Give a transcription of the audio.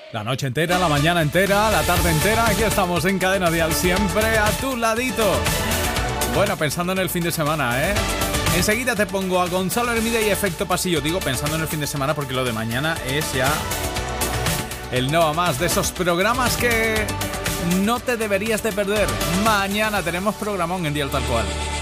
La noche entera, la mañana entera, la tarde entera, aquí estamos en Cadena Dial, siempre a tu ladito. Bueno, pensando en el fin de semana, ¿eh? Enseguida te pongo a Gonzalo Hermida y Efecto Pasillo. Digo pensando en el fin de semana porque lo de mañana es ya el no a más de esos programas que no te deberías de perder. Mañana tenemos programón en Dial Tal Cual.